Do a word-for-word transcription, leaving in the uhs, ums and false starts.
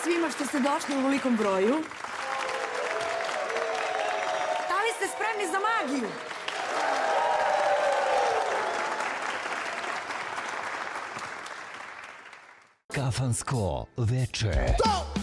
svima što ste došli u velikom broju. Da li ste spremni za magiju? Kafansko veče.